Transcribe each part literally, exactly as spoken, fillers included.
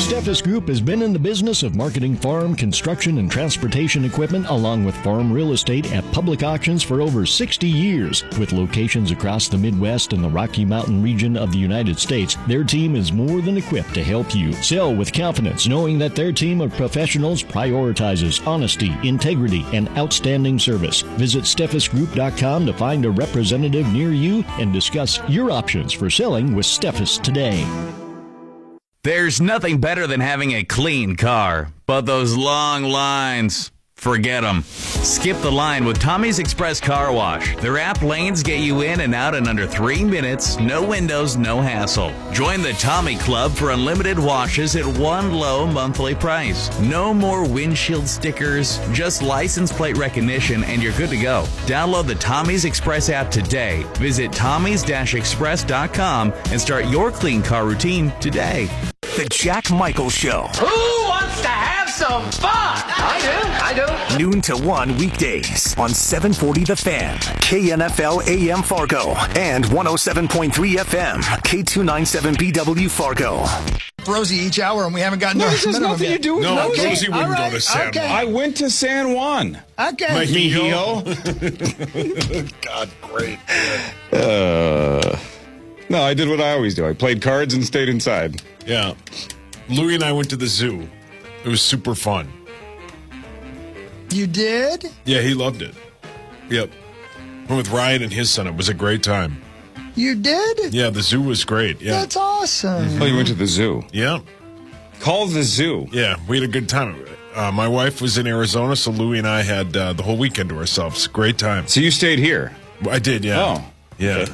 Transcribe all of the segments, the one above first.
Steffes Group has been in the business of marketing farm, construction, and transportation equipment along with farm real estate at public auctions for over sixty years. With locations across the Midwest and the Rocky Mountain region of the United States, their team is more than equipped to help you sell with confidence, knowing that their team of professionals prioritizes honesty, integrity, and outstanding service. Visit Steffes Group dot com to find a representative near you and discuss your options for selling with Steffes today. There's nothing better than having a clean car, but those long lines, forget them. Skip the line with Tommy's Express Car Wash. Their app lanes get you in and out in under three minutes, no windows, no hassle. Join the Tommy Club for unlimited washes at one low monthly price. No more windshield stickers, just license plate recognition, and you're good to go. Download the Tommy's Express app today. Visit Tommy's Express dot com and start your clean car routine today. The Jack Michael Show. Who wants to have some fun? I do, I do. Noon to one weekdays on seven forty The Fan, K N F L A M Fargo, and one oh seven point three F M, K two ninety-seven B W Fargo. Rosie each hour, and we haven't gotten no, to this has nothing to do with No, Rosie. Rosie wouldn't right. go to San Okay. Juan. I went to San Juan. Okay. Mejio. God, great. Uh, no, I did what I always do. I played cards and stayed inside. Yeah. Louie and I went to the zoo. It was super fun. You did? Yeah, he loved it. Yep. Went with Ryan and his son. It was a great time. You did? Yeah, the zoo was great. Yeah. That's awesome. Oh, you went to the zoo. Yeah. Call the zoo. Yeah, we had a good time. Uh, my wife was in Arizona, so Louie and I had uh, the whole weekend to ourselves. Great time. So you stayed here? I did, yeah. Oh. Yeah.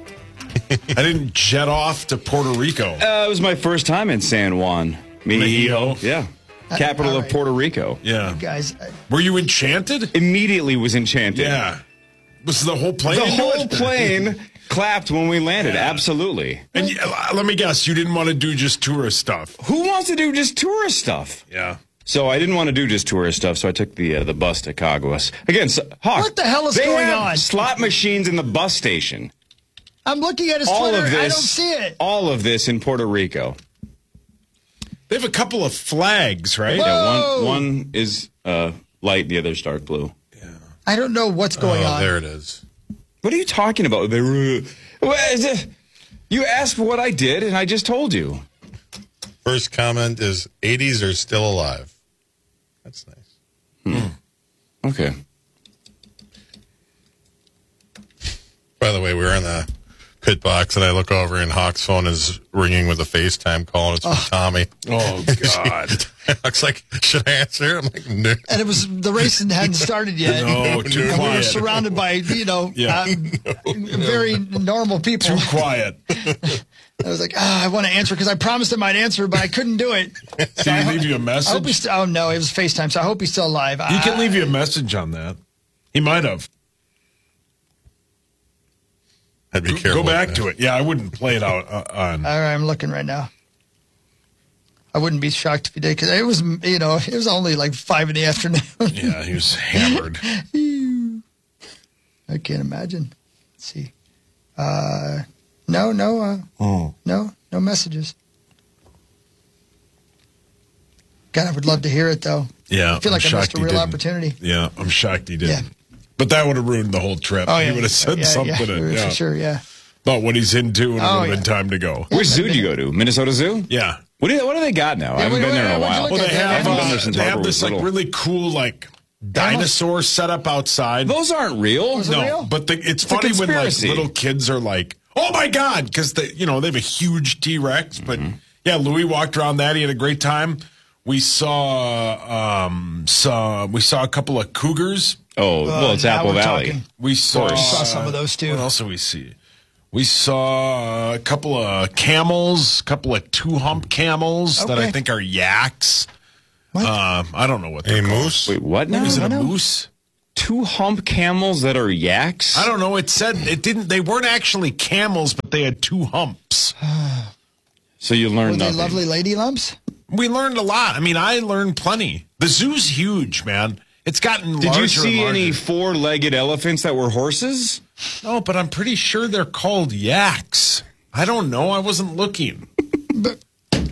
I didn't jet off to Puerto Rico. Uh, it was my first time in San Juan. Mejio. Yeah. Capital all of right. Puerto Rico. Yeah. Guys, I- Were you enchanted? Immediately was enchanted. Yeah. Was the whole plane? The into whole it? plane clapped when we landed. Yeah. Absolutely. And you, uh, let me guess, you didn't want to do just tourist stuff. Who wants to do just tourist stuff? Yeah. So I didn't want to do just tourist stuff, so I took the uh, the bus to Caguas. Again, so, Hawk, What the hell is they going have on? slot machines in the bus station. I'm looking at his All Twitter. of this, I don't see it. all of this in Puerto Rico. They have a couple of flags, right? Whoa. Yeah, one one is uh, light, the other's dark blue. I don't know what's going on. There it is. What are you talking about? They were, what is it? You asked what I did, and I just told you. First comment is eighties are still alive. That's nice. Hmm. Okay. By the way, we were in the pit box, and I look over, and Hawk's phone is ringing with a FaceTime call. It's from Tommy. Oh, God. Hawk's like, should I answer? I'm like, no. And it was the race hadn't started yet. No, too and we were quiet. surrounded by, you know, Yeah. uh, very normal people. Too quiet. I was like, ah, I want to answer because I promised him I'd answer, but I couldn't do it. Did he leave you a I hope message? he's st- oh, no, it was FaceTime, so I hope he's still alive. He I- can leave you a message on that. He might have. I'd be careful. Go back with to it. Yeah, I wouldn't play it out uh, on. All right, I'm looking right now. I wouldn't be shocked if he did because it was, you know, it was only like five in the afternoon. Yeah, he was hammered. I can't imagine. Let's see. Uh, no, no, uh, Oh. no, no messages. God, I would love to hear it though. Yeah, I feel I'm like I missed shocked a he real didn't. opportunity. Yeah, I'm shocked he didn't. Yeah. But that would have ruined the whole trip. Oh yeah, He would have said yeah, something yeah, uh, for yeah, sure. Yeah. about what he's into, and it Oh, would have yeah. been time to go. Which zoo did you go to? Minnesota Zoo? Yeah. What do, what do they got now? I haven't wait, been wait, there in a wait, while. what'd Well, you they Okay, have, I haven't uh, been there since they have Harper this was like little. really cool like dinosaur set up outside. Those aren't real. Was it no, real? but the, it's, a funny when like conspiracy. little kids are like, "Oh my god!" Because they, you know, they have a huge T Rex. But Mm-hmm. yeah, Louis walked around that. He had a great time. We saw, um, saw we saw a couple of cougars. Oh, well, it's now Apple we're Valley. talking. We saw, I saw some of those too. What else did we see? We saw a couple of camels, a couple of two hump camels that I Okay. think are yaks. What? Um, I don't know what A they're called. moose? Wait, what now? Is it a know. moose? Two hump camels that are yaks? I don't know. It said it didn't. They weren't actually camels, but they had two humps. So you Were learned they nothing. lovely lady lumps? We learned a lot. I mean, I learned plenty. The zoo's huge, man. It's gotten Did larger you see and larger. any four-legged elephants that were horses? No, but I'm pretty sure they're called yaks. I don't know. I wasn't looking.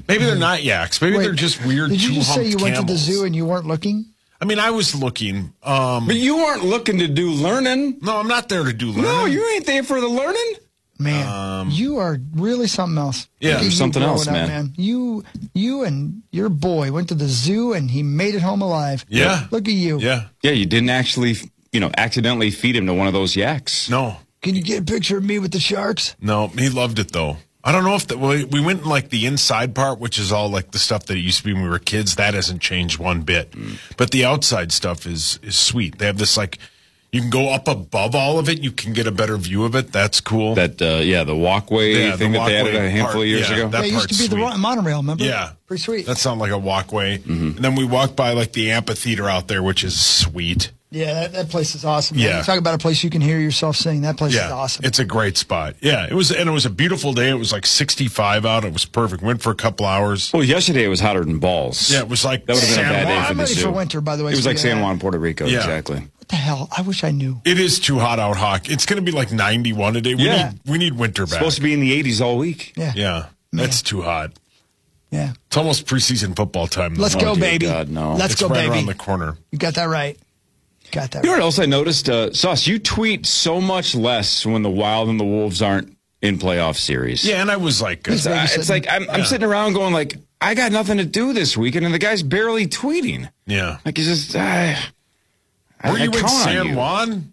Maybe they're not yaks. Maybe Wait, they're just weird Did you just say you two-humped went to the camels. zoo and you weren't looking? I mean, I was looking. Um, But you weren't looking to do learning. no, I'm not there to do learning. No, you ain't there for the learning. Man, you are really something else. Yeah, Look at you something else, growing up, man. You, you and your boy went to the zoo and he made it home alive. Yeah. Look at you. Yeah. Yeah, you didn't actually, you know, accidentally feed him to one of those yaks. No. Can you get a picture of me with the sharks? No, he loved it though. I don't know if that. Well, we went in like the inside part, which is all like the stuff that it used to be when we were kids. That hasn't changed one bit. Mm. But the outside stuff is is sweet. They have this like you can go up above all of it. You can get a better view of it. That's cool. That, uh, yeah, the walkway Yeah, the thing that they added walkway a handful part, of years yeah, ago. that yeah, it used to part's be the sweet. ro- monorail, remember? Yeah, Pretty sweet. That sounded like a walkway. Mm-hmm. And then we walked by like the amphitheater out there, which is sweet. yeah, that, that place is awesome. Man. Yeah. You talk about a place you can hear yourself sing. That place Yeah, is awesome. it's a great spot. Yeah, it was, and it was a beautiful day. It was like sixty-five out. It was perfect. Went for a couple hours. Well, yesterday it was hotter than balls. Yeah, it was like That would have been San a bad day Juan. for I'm the ready zoo. for winter, by the way. It was like speaking of San that. Juan, Puerto Rico, Yeah. exactly. What the hell? I wish I knew. It is too hot out, Hawk. It's going to be like ninety-one today. We Yeah. need we need winter It's back. supposed to be in the eighties all week. Yeah. Yeah, that's too hot. Yeah. It's almost preseason football time. though. Let's Oh, go, dear baby. God, no. Let's It's go, right baby. around the corner. You got that right. Got that You know right. what else I noticed? Uh, Sauce, you tweet so much less when the Wild and the Wolves aren't in playoff series. Yeah, and I was like, uh, He's Uh, babysitting. it's like I'm, I'm Yeah. sitting around going like, I got nothing to do this weekend, and the guy's barely tweeting. yeah. Like he's just, uh, I, Were I you in count on San you. Juan?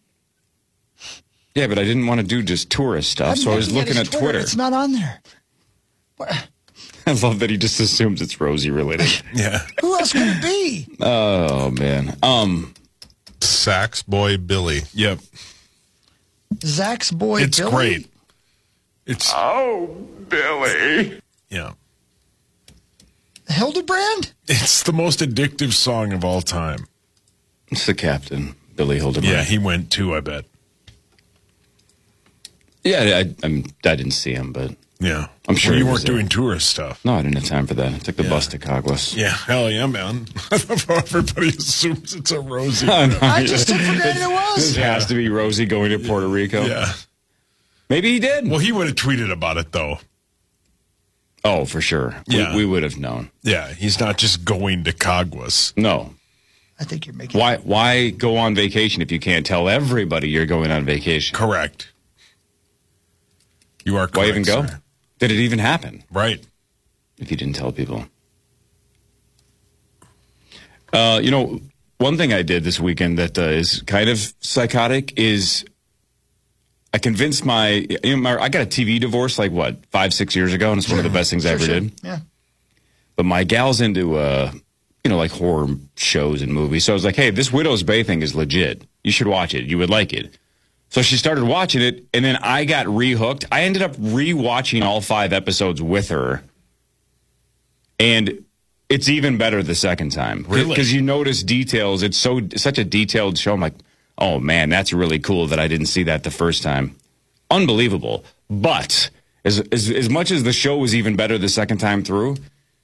Yeah, but I didn't want to do just tourist stuff, I'm so I was looking looking his at Twitter. It's not on there. What? I love that he just assumes it's Rosie related. Yeah. Who else could it be? Oh man. Um. Sax boy Billy. Yep. Zach's boy It's Billy? great. It's Oh, Billy. yeah. Hildebrand? It's the most addictive song of all time. It's the captain, Billy Hildebrand. Yeah, he went too, I bet. Yeah, I, I'm, I didn't see him, but Yeah. I'm sure Well, you he weren't was there. doing tourist stuff. no, I didn't have time for that. I took the Yeah. bus to Caguas. Yeah, hell yeah, man. Everybody assumes it's a Rosie. I just took for granted it This was. has to be Rosie going to Puerto Rico. Yeah. Maybe he did. Well, he would have tweeted about it, though. Oh, for sure. Yeah. We, we would have known. Yeah, he's not just going to Caguas. No. I think you're making Why Why go on vacation if you can't tell everybody you're going on vacation? Correct. You are correct. Why even go? sir. Did it even happen Right. if you didn't tell people? Uh, you know, one thing I did this weekend that uh, is kind of psychotic is I convinced my, you know, my I got a T V divorce like what five six years ago, and it's one of the best things I Sure, ever sure. did. Yeah. But my gal's into, uh, you know, like horror shows and movies. So I was like, hey, this Widow's Bay thing is legit. You should watch it. You would like it. So she started watching it, and then I got re-hooked. I ended up re-watching all five episodes with her. And it's even better the second time. Really? Because you notice details. It's so such a detailed show. I'm like, oh, man, that's really cool that I didn't see that the first time. Unbelievable. But as, as, as much as the show was even better the second time through,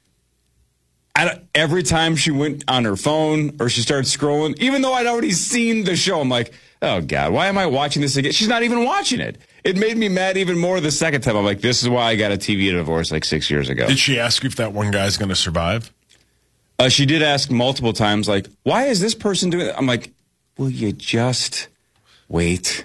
I don't- every time she went on her phone or she started scrolling, even though I'd already seen the show, I'm like, oh, God, why am I watching this again? She's not even watching it. It made me mad even more the second time. I'm like, this is why I got a T V divorce like six years ago. Did she ask you if that one guy's going to survive? Uh, she did ask multiple times, like, why is this person doing it? I'm like, will you just wait?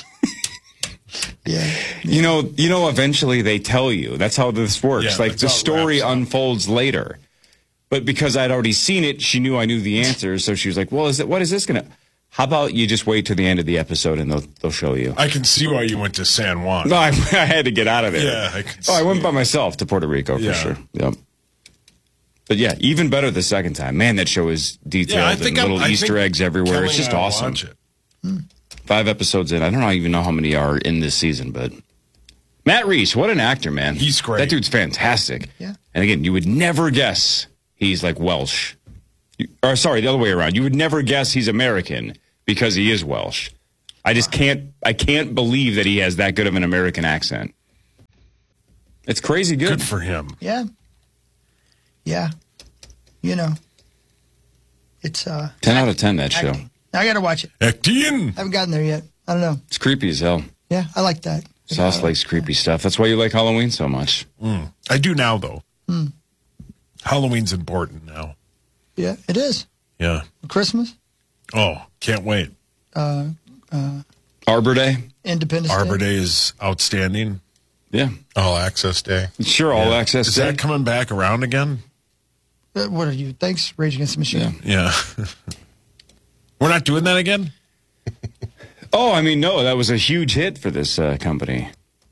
Yeah. You know, you know. Eventually, they tell you. That's how this works. Yeah, like that's the how it story wraps up. unfolds later. But because I'd already seen it, she knew I knew the answers. So she was like, "Well, is it? What is this gonna? How about you just wait till the end of the episode and they'll they'll show you." I can see why you went to San Juan. No, I, I had to get out of there. Yeah, I can Oh, I see went it. by myself to Puerto Rico for Yeah. sure. Yep. But yeah, even better the second time. Man, that show is detailed Yeah, I think and I'm- little I Easter think eggs everywhere. Kelly It's just and I'll awesome. watch it. Five episodes in. I don't even know how many are in this season, but Matt Reese, what an actor, man. He's great. That dude's fantastic. Yeah. And again, you would never guess he's like Welsh. You, or sorry, the other way around. You would never guess he's American because he is Welsh. I just can't I can't believe that he has that good of an American accent. It's crazy good. Good for him. Yeah. Yeah. You know. It's uh ten out of ten, that show. acting. I gotta watch it. Acting. I haven't gotten there yet. I don't know. It's creepy as hell. Yeah, I like that. Sauce likes creepy stuff. That's why you like Halloween so much. I do now, though. Halloween's important now. Yeah, it is. Yeah. Christmas. Oh, can't wait. Uh, uh, Arbor Day. Independence Arbor Day. Day is outstanding. Yeah. All Access Day. Sure, All Yeah. Access Is Day. that coming back around again? Uh, what are you? Thanks, Rage Against the Machine. Yeah. Yeah. We're not doing that again? Oh, I mean, no, that was a huge hit for this uh, company.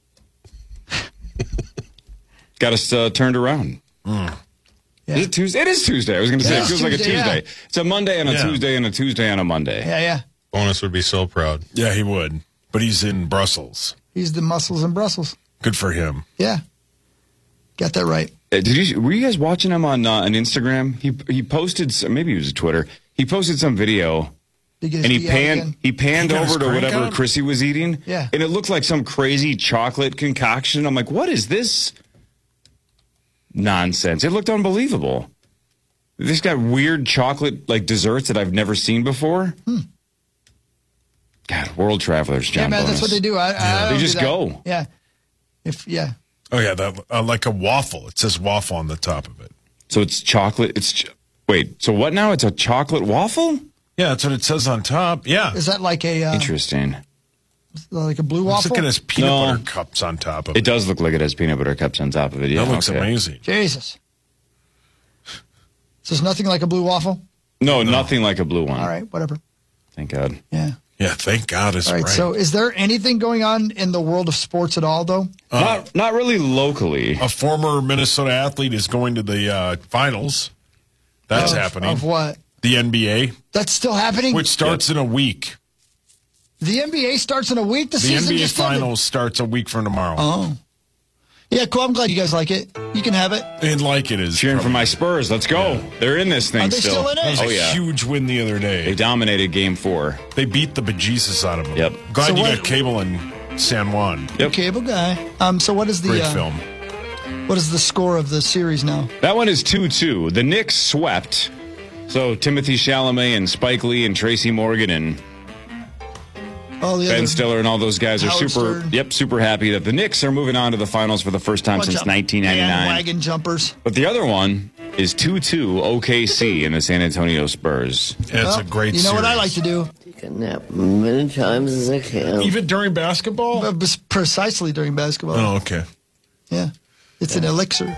Got us uh, turned around. Mm. Yeah. Is it Tuesday? It is Tuesday. I was going to say, Yeah, it feels it's like a Tuesday, Tuesday. yeah. It's a Monday and a Yeah. Tuesday and a Tuesday and a Monday. Yeah, yeah. Bonus would be so proud. Yeah, he would. But he's in Brussels. He's the muscles in Brussels. Good for him. Yeah. Got that right. Uh, Did you? Were you guys watching him on uh, on Instagram? He he posted some, maybe it was Twitter. He posted some video Did he get his and he D out panned again? he panned He got his over to crank whatever out? Chrissy was eating. Yeah. and it looked like some crazy chocolate concoction. I'm like, what is this nonsense? It looked unbelievable. This got weird chocolate like desserts that I've never seen before. Hmm. God, world travelers, John. Yeah, man, that's Bonus. what they do. I, I They don't just do that. go. Yeah. If yeah. Oh, yeah, that, uh, like a waffle. It says waffle on the top of it. So it's chocolate. It's ch- wait. So what now? It's a chocolate waffle. Yeah, that's what it says on top. Yeah. Is that like a uh, Interesting. like a blue Looks waffle? like it has peanut No. butter cups on top of it. It does look like it has peanut butter cups on top of it. Yeah, That looks okay. amazing. Jesus. So it's nothing like a blue waffle? No, nothing like a blue one. All right, whatever. Thank God. Yeah. Yeah, thank God it's All right, right. so is there anything going on in the world of sports at all, though? not not really locally. A former Minnesota athlete is going to the uh, finals. That's Of- happening. Of what? The N B A, That's still happening? which starts in a week. The N B A starts in a week? The, The season N B A just ended. finals starts a week from tomorrow. Oh. Yeah, cool. I'm glad you guys like it. You can have it. And like it is. Cheering for probably- my Spurs. Let's go. They're in this thing Are they still in it? That was Oh a yeah. huge win the other They day. dominated Game Four. They beat the bejesus out of them. Yep. Glad So you what- got cable in San Juan. Yep. Cable guy. Um. So what is the Great uh, film. what is the score of the series now? That one is two two. The Knicks swept. So Timothy Chalamet and Spike Lee and Tracy Morgan and Oh, the Ben other Stiller and all those guys are Howard super. Stern. Yep, super happy that the Knicks are moving on to the finals for the first time bunch since of nineteen ninety-nine. bandwagon jumpers. But the other one is two two O K C and the San Antonio Spurs. Yeah, it's Well, a great You know what I series. like to do? Take a nap many times as I can. Even during basketball? Uh, bes- Precisely during basketball. Oh, okay. Yeah. It's an elixir.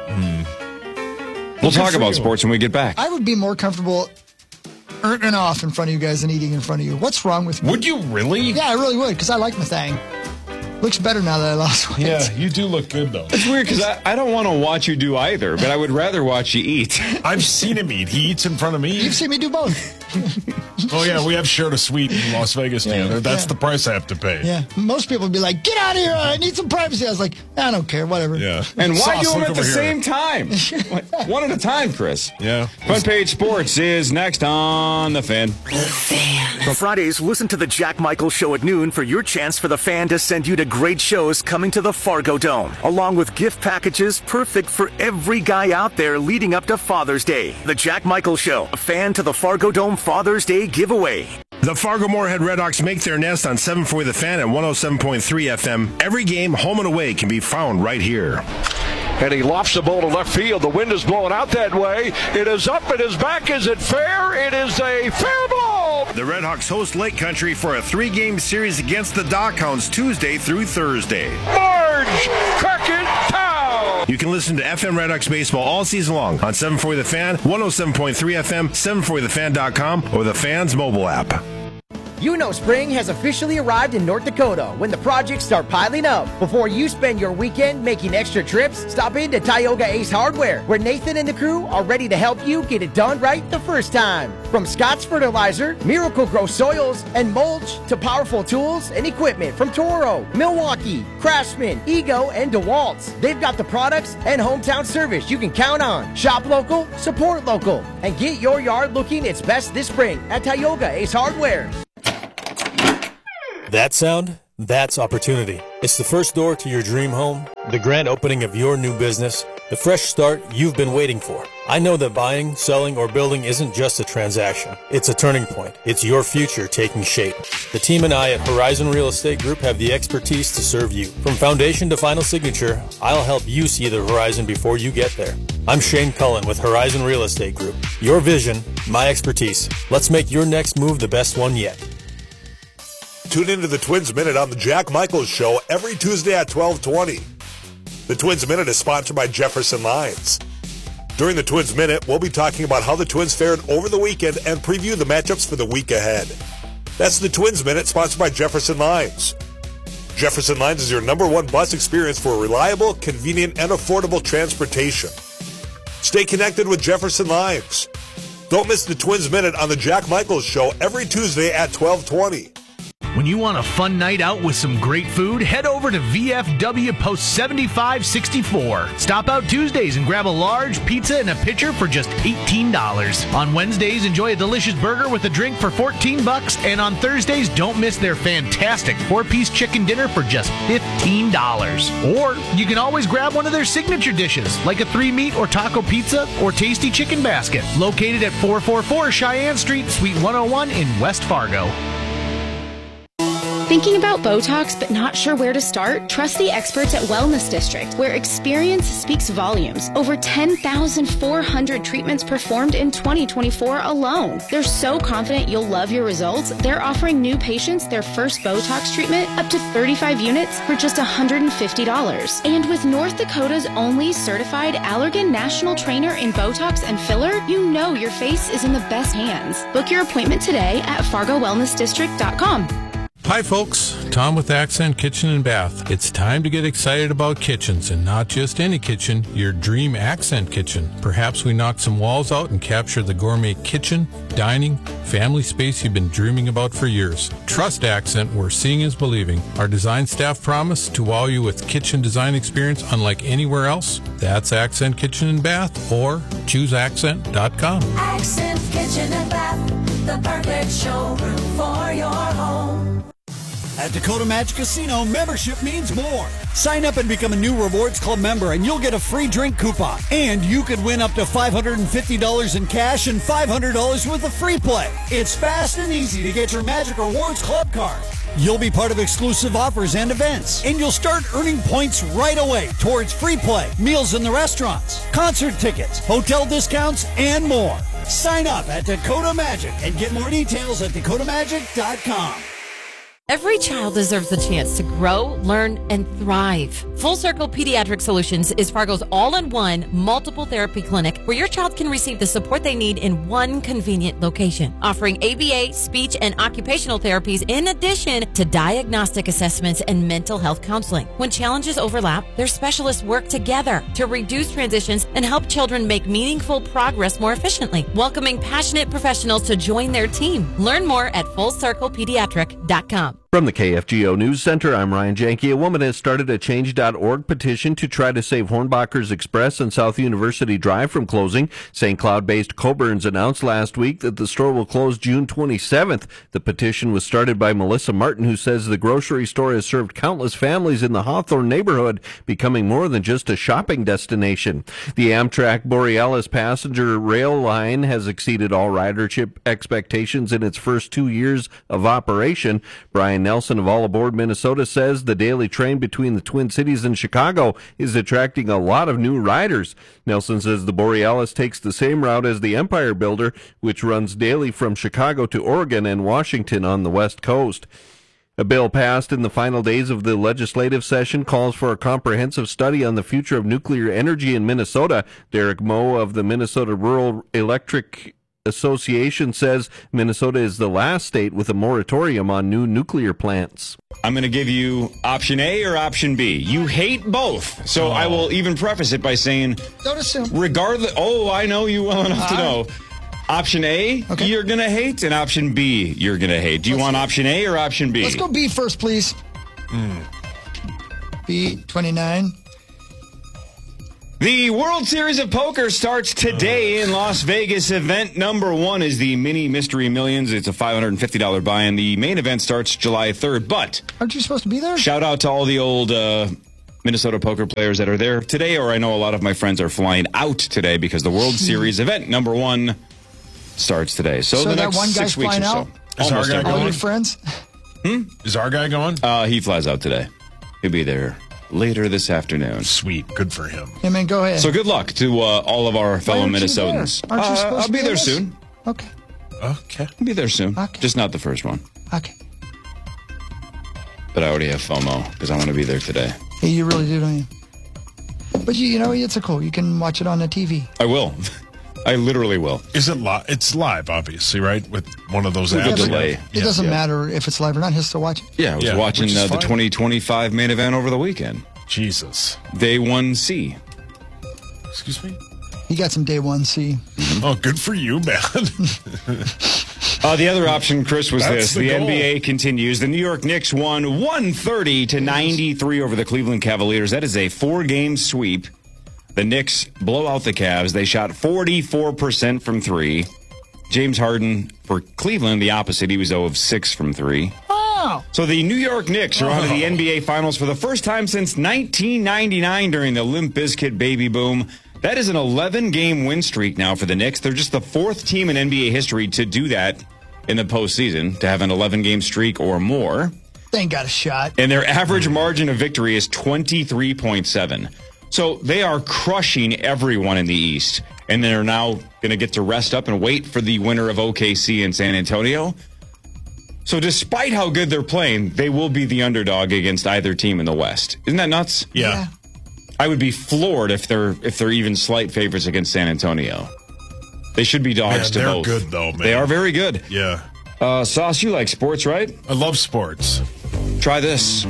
We'll talk for about you. sports when we get back. I would be more comfortable earning off in front of you guys than eating in front of you. What's wrong with me? Would you really? Yeah, I really would, because I like my thing. Looks better now that I lost weight. Yeah, you do look good, though. It's weird because I, I don't want to watch you do either, but I would rather watch you eat. I've seen him eat. He eats in front of me. You've seen me do both. Oh, yeah, we have shared a suite in Las Vegas together. That's Yeah. the price I have to pay. Yeah. Most people would be like, get out of here. I need some privacy. I was like, I don't care. Whatever. Yeah. And why Sauce, do them look at the over here. same time? Like, one at a time, Chris. Yeah. Front Page Sports is next on The Fan. Fridays, listen to the Jack Michael Show at noon for your chance for the Fan to send you to great shows coming to the Fargo Dome, along with gift packages perfect for every guy out there leading up to Father's Day. The Jack Michael Show, a Fan to the Fargo Dome Father's Day giveaway. The Fargo Moorhead Redhawks make their nest on seven forty The Fan and one oh seven point three F M. Every game, home and away, can be found right here. And he lofts the ball to left field. The wind is blowing out that way. It is up. It is back. Is it fair? It is a fair ball. The Redhawks host Lake Country for a three-game series against the Dockhounds Tuesday through Thursday. Marge Crockett Town. You can listen to F M Redhawks baseball all season long on seven forty The Fan, one oh seven point three F M, seven forty the fan dot com, or the Fan's mobile app. You know spring has officially arrived in North Dakota when the projects start piling up. Before you spend your weekend making extra trips, stop into Tioga Ace Hardware, where Nathan and the crew are ready to help you get it done right the first time. From Scott's Fertilizer, Miracle Grow Soils, and mulch to powerful tools and equipment from Toro, Milwaukee, Craftsman, Ego, and DeWalt's. They've got the products and hometown service you can count on. Shop local, support local, and get your yard looking its best this spring at Tioga Ace Hardware. That sound, that's opportunity. It's the first door to your dream home, the grand opening of your new business, the fresh start you've been waiting for. I know that buying, selling, or building isn't just a transaction. It's a turning point. It's your future taking shape. The team and I at Horizon Real Estate Group have the expertise to serve you. From foundation to final signature, I'll help you see the horizon before you get there. I'm Shane Cullen with Horizon Real Estate Group. Your vision, my expertise. Let's make your next move the best one yet. Tune into the Twins Minute on the Jack Michaels Show every Tuesday at twelve twenty. The Twins Minute is sponsored by Jefferson Lines. During the Twins Minute, we'll be talking about how the Twins fared over the weekend and preview the matchups for the week ahead. That's the Twins Minute, sponsored by Jefferson Lines. Jefferson Lines is your number one bus experience for reliable, convenient, and affordable transportation. Stay connected with Jefferson Lines. Don't miss the Twins Minute on the Jack Michaels Show every Tuesday at twelve twenty. When you want a fun night out with some great food, head over to V F W Post seventy-five sixty-four. Stop out Tuesdays and grab a large pizza and a pitcher for just eighteen dollars. On Wednesdays, enjoy a delicious burger with a drink for fourteen bucks, and on Thursdays, don't miss their fantastic four-piece chicken dinner for just fifteen dollars. Or you can always grab one of their signature dishes, like a three-meat or taco pizza or tasty chicken basket, located at four forty-four Cheyenne Street, Suite one oh one in West Fargo. Thinking about Botox but not sure where to start? Trust the experts at Wellness District, where experience speaks volumes. Over ten thousand four hundred treatments performed in twenty twenty-four alone. They're so confident you'll love your results, they're offering new patients their first Botox treatment up to thirty-five units for just one hundred fifty dollars. And with North Dakota's only certified Allergan National Trainer in Botox and filler, you know your face is in the best hands. Book your appointment today at fargo wellness district dot com. Hi folks, Tom with Accent Kitchen and Bath. It's time to get excited about kitchens, and not just any kitchen, your dream Accent kitchen. Perhaps we knock some walls out and capture the gourmet kitchen, dining, family space you've been dreaming about for years. Trust Accent, where seeing is believing. Our design staff promise to wow you with kitchen design experience unlike anywhere else. That's Accent Kitchen and Bath, or choose accent dot com. Accent Kitchen and Bath, the perfect showroom for your home. At Dakota Magic Casino, membership means more. Sign up and become a new Rewards Club member, and you'll get a free drink coupon. And you could win up to five hundred fifty dollars in cash and five hundred dollars worth of free play. It's fast and easy to get your Magic Rewards Club card. You'll be part of exclusive offers and events, and you'll start earning points right away towards free play, meals in the restaurants, concert tickets, hotel discounts, and more. Sign up at Dakota Magic and get more details at dakota magic dot com. Every child deserves the chance to grow, learn, and thrive. Full Circle Pediatric Solutions is Fargo's all-in-one multiple therapy clinic where your child can receive the support they need in one convenient location, offering A B A, speech, and occupational therapies in addition to diagnostic assessments and mental health counseling. When challenges overlap, their specialists work together to reduce transitions and help children make meaningful progress more efficiently, welcoming passionate professionals to join their team. Learn more at full circle pediatric dot com. From the K F G O News Center, I'm Ryan Janke. A woman has started a change dot org petition to try to save Hornbachers Express and South University Drive from closing. Saint Cloud-based Coburn's announced last week that the store will close June twenty-seventh. The petition was started by Melissa Martin, who says the grocery store has served countless families in the Hawthorne neighborhood, becoming more than just a shopping destination. The Amtrak Borealis passenger rail line has exceeded all ridership expectations in its first two years of operation. Brian Nelson of All Aboard Minnesota says the daily train between the Twin Cities and Chicago is attracting a lot of new riders. Nelson says the Borealis takes the same route as the Empire Builder, which runs daily from Chicago to Oregon and Washington on the West Coast. A bill passed in the final days of the legislative session calls for a comprehensive study on the future of nuclear energy in Minnesota. Derek Moe of the Minnesota Rural Electric Association says Minnesota is the last state with a moratorium on new nuclear plants. I'm going to give you option A or option B. You hate both. So oh. I will even preface it by saying, don't assume. Regardless, oh, I know you well enough uh, to know. Option A, okay. You're going to hate, and option B, you're going to hate. Do you let's want option A or option B? Let's go B first, please. Mm. B, twenty-nine. The World Series of Poker starts today in Las Vegas. Event number one is the Mini Mystery Millions. It's a five hundred fifty dollars buy-in. The main event starts July third, but... Aren't you supposed to be there? Shout out to all the old uh, Minnesota poker players that are there today, or I know a lot of my friends are flying out today because the World Series event number one starts today. So, So the that next one six guy's weeks or flying so. out? Is our Almost guy everyone. All going? your friends? Hmm? Is our guy going? Uh, he flies out today. He'll be there later this afternoon. Sweet. Good for him. Hey, man, go ahead. So good luck to uh, all of our fellow aren't you Minnesotans. there? Aren't you Uh, supposed I'll to be be there in this? soon. Okay. Okay. I'll be there soon. Okay. Just not the first one. Okay. But I already have FOMO because I want to be there today. Hey, you really do, don't you? But you, you know, it's a cool. You can watch it on the T V. I will. I literally will. Is it live? It's live, obviously, right? With one of those With a apps. delay. It Yeah. doesn't Yeah. matter if it's live or not. He'll still watch it. Yeah, I was Yeah, watching which is uh, the fine. twenty twenty-five main event over the weekend. Jesus. Day one C. Excuse me? He got some day one C. Oh, good for you, man. Uh, the other option, Chris, was That's this. the The, goal. N B A continues. The New York Knicks won one thirty to ninety-three over the Cleveland Cavaliers. That is a four-game sweep. The Knicks blow out the Cavs. They shot forty-four percent from three. James Harden for Cleveland, the opposite. He was zero of six from three. Oh. So the New York Knicks are on to the Oh. N B A Finals for the first time since nineteen ninety-nine during the Limp Bizkit baby boom. That is an eleven-game win streak now for the Knicks. They're just the fourth team in N B A history to do that in the postseason, to have an eleven-game streak or more. They ain't got a shot. And their average margin of victory is twenty-three point seven. So they are crushing everyone in the East. And they're now going to get to rest up and wait for the winner of O K C and San Antonio. So despite how good they're playing, they will be the underdog against either team in the West. Isn't that nuts? Yeah. I would be floored if they're if they're even slight favorites against San Antonio. They should be dogs Man, to they're both. good, though, man. They are very good. Yeah. Uh, Sauce, you like sports, right? I love sports. Try this.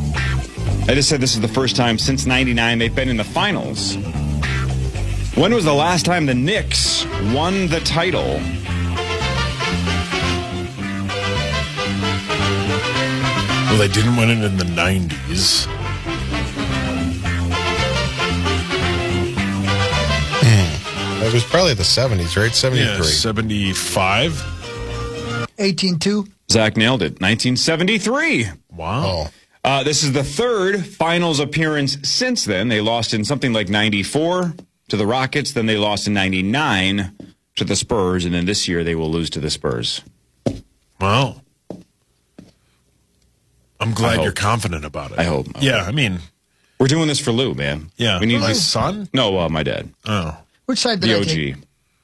I just said this is the first time since ninety-nine they've been in the finals. When was the last time the Knicks won the title? Well, they didn't win it in the nineties. It was probably the seventies, right? seventy-three. Yeah, seventy-five. eighteen two. Zach nailed it. nineteen seventy-three. Wow. Uh, this is the third finals appearance since then. They lost in something like ninety-four to the Rockets. Then they lost in ninety-nine to the Spurs. And then this year they will lose to the Spurs. Wow. I'm I glad hope. you're confident about it. I hope. Yeah, I mean, We're doing this for Lou, man. yeah. We need my Lou. son? No, uh, my dad. Oh. Which side did The I O take? G.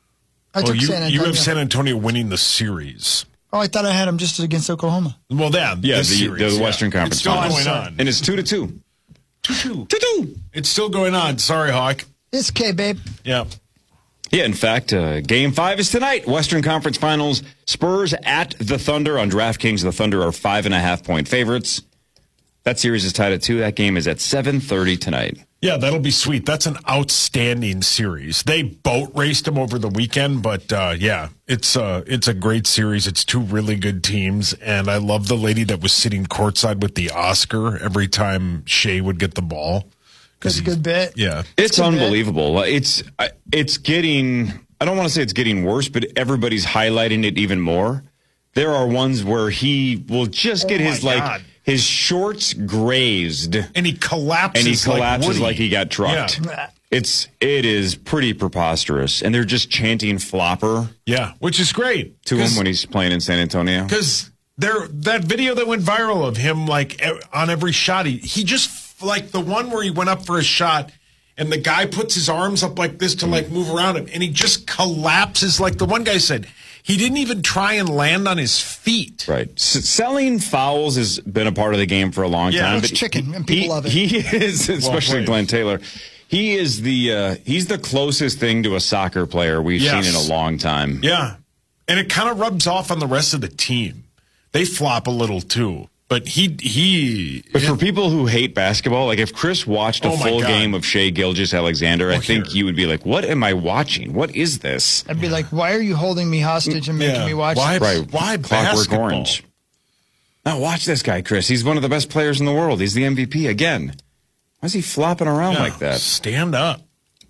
I Well, took you, San you Antonio. have San Antonio winning the series. Oh, I thought I had him just against Oklahoma. Well, yeah, Yeah, the, this series, the yeah. Western Conference It's still Finals. going on. And it's two to two. Two-two. Two-two. It's still going on. Sorry, Hawk. It's okay, babe. Yeah. Yeah, in fact, uh, Game five is tonight. Western Conference Finals. Spurs at the Thunder on DraftKings. The Thunder are five and a half point favorites. That series is tied at two. That game is at seven thirty tonight. Yeah, that'll be sweet. That's an outstanding series. They boat raced them over the weekend, but uh, yeah, it's uh, it's a great series. It's two really good teams, and I love the lady that was sitting courtside with the Oscar every time Shea would get the ball. That's a good bet. Yeah, It's good, man. unbelievable. It's I- it's getting. I don't want to say it's getting worse, but everybody's highlighting it even more. There are ones where he will just get Oh, his my like God. his shorts grazed, and he collapses. and he collapses like, like, Woody. he got trucked. Yeah. It's it is pretty preposterous, and they're just chanting "flopper" Yeah, which is great to him when he's playing in San Antonio. because there that video that went viral of him like e- on every shot, he he just like the one where he went up for a shot. And the guy puts his arms up like this to like move around him, and he just collapses. Like the one guy said, he didn't even try and land on his feet. Right. S- selling fouls has been a part of the game for a long Yeah. time. It's but chicken, he, and people he, love it. He is, especially played. Glenn Taylor. He is the uh, he's the closest thing to a soccer player we've Yes. seen in a long time. Yeah, and it kind of rubs off on the rest of the team. They flop a little too, but he he. But for people who hate basketball, like if Chris watched a Oh, my full God. game of Shea Gilgeous-Alexander, I Oh, think here. you would be like, "What am I watching? What is this?" I'd be like, why are you holding me hostage and making Yeah. me watch Why- this? Right. Why Clockwork basketball? Orange. Now watch this guy, Chris. He's one of the best players in the world. He's the M V P again. Why is he flopping around Yeah, like that? Stand up.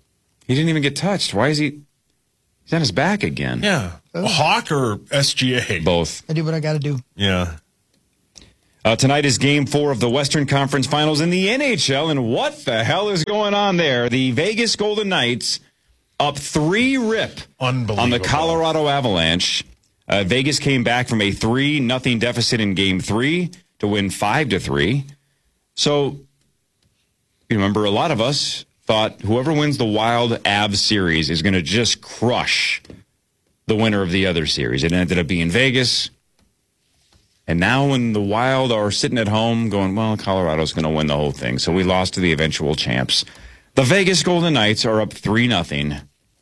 He didn't even get touched. Why is he? He's on his back again. Yeah. Oh. Hawk or S G A? Both. I do what I got to do. Yeah. Uh, tonight is game four of the Western Conference Finals in the N H L, and what the hell is going on there? The Vegas Golden Knights up three rip on the Colorado Avalanche. Uh, Vegas came back from a three nothing deficit in game three to win five to three. So, you remember, a lot of us thought whoever wins the Wild Avs series is going to just crush the winner of the other series. It ended up being Vegas. And now when the Wild are sitting at home going, well, Colorado's going to win the whole thing. So we lost to the eventual champs. The Vegas Golden Knights are up three nothing.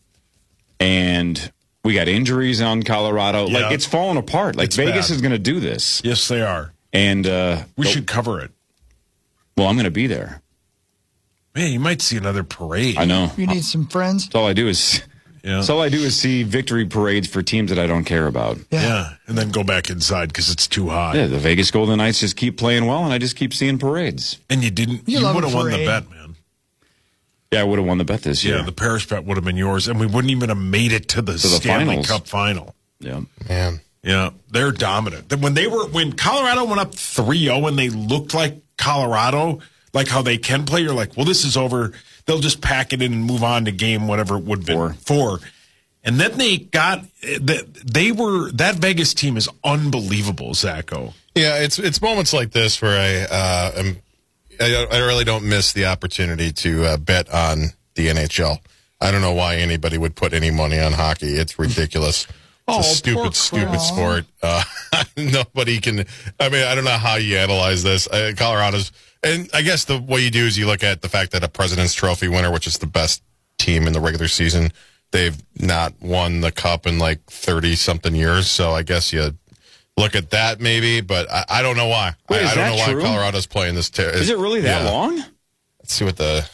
And we got injuries on Colorado. Yeah. Like, it's falling apart. Like, It's Vegas bad. is going to do this. Yes, they are. And uh, we should cover it. Well, I'm going to be there. Man, you might see another parade. I know. You need some friends. That's all I do is... Yeah. So all I do is see victory parades for teams that I don't care about. Yeah. yeah. And then go back inside because it's too hot. Yeah, the Vegas Golden Knights just keep playing well, and I just keep seeing parades. And you didn't, you, you would have won the bet, man. Yeah, I would have won the bet this year. Yeah, the Paris bet would have been yours, and we wouldn't even have made it to the, to the Stanley finals. Cup final. Yeah. Man. Yeah, they're dominant. Then When they were, when Colorado went up three oh and they looked like Colorado, like how they can play, you're like, well, this is over. They'll just pack it in and move on to game whatever it would have been. Four. Four. And then they got they were that Vegas team is unbelievable, Zacho. Yeah, it's it's moments like this where I uh, am I, I really don't miss the opportunity to uh, bet on the N H L. I don't know why anybody would put any money on hockey. It's ridiculous. It's oh, a stupid, stupid sport. Uh, nobody can. I mean, I don't know how you analyze this. Uh, Colorado's, and I guess the way you do is you look at the fact that a President's Trophy winner, which is the best team in the regular season, they've not won the cup in like thirty something years. So I guess you look at that maybe, but I, I don't know why. Wait, I, is I don't that know true? why Colorado's playing this. Ter- is it really that yeah. long? Let's see what the.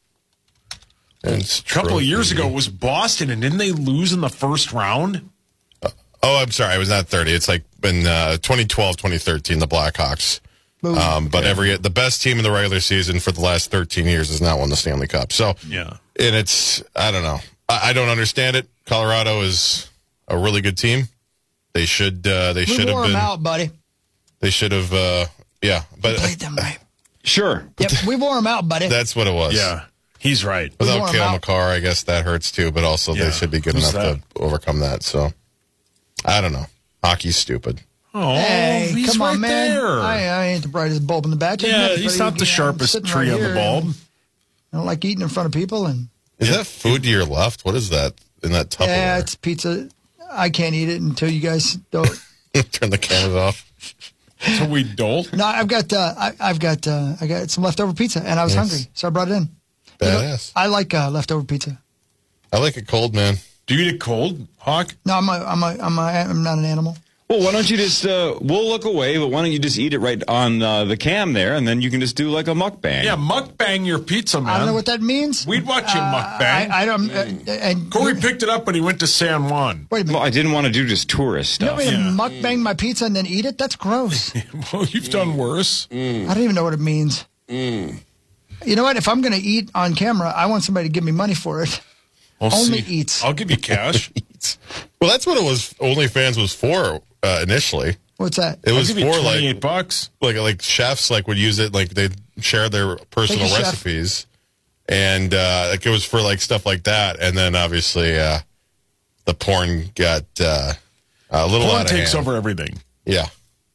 A couple of years ago, it was Boston, and didn't they lose in the first round? Uh, oh, I'm sorry. It was not thirty. It's like in uh, twenty twelve, twenty thirteen, the Blackhawks. Um, but every the best team in the regular season for the last thirteen years has not won the Stanley Cup. So, yeah. And it's, I don't know. I, I don't understand it. Colorado is a really good team. They should, uh, they We should have wore been. them out, buddy. They should have, uh, yeah. But Played them right. Sure. Yep, we wore them out, buddy. That's what it was. Yeah, he's right. Without wore 'em Cale out. McCarr, I guess that hurts too, but also Yeah. they should be good Who's enough to overcome that. So, I don't know. Hockey's stupid. Oh, hey, he's come on, right man. there. I, I ain't the brightest bulb in the batch. Yeah, Admit it, he's buddy. not the You know, I'm sharpest sitting tree right on the here, bulb. and I don't like eating in front of people, and Is that food to your left? What is that in that Tupperware? yeah, it's pizza. I can't eat it until you guys don't. Turn the cameras off. So we don't. No, I've got, uh, I, I've got, uh, I got some leftover pizza, and I was Yes. hungry, so I brought it in. You know, Badass. I like uh, leftover pizza. I like it cold, man. Do you eat it cold, Hawk? No, I'm, a, I'm, a, I'm, a, I'm not an animal. Well, why don't you just, uh, we'll look away, but why don't you just eat it right on uh, the cam there, and then you can just do like a mukbang. Yeah, mukbang your pizza, man. I don't know what that means. We'd watch you Uh, mukbang. I, I don't. Uh, and Corey picked it up when he went to San Juan. Wait a minute. Well, I didn't want to do just tourist You stuff. want me to mukbang my pizza and then eat it? That's gross. Well, you've done worse. I don't even know what it means. You know what? If I'm going to eat on camera, I want somebody to give me money for it. We'll Only see. eats. I'll give you cash. Well, that's what it was. OnlyFans was for uh, initially. What's that? It was I'll give you for twenty-eight like bucks. like like chefs like would use it like they share their personal Thank you, chef. recipes, and uh, like it was for like stuff like that. And then obviously uh, the porn got uh, a little Porn out of takes hand. over everything. Yeah.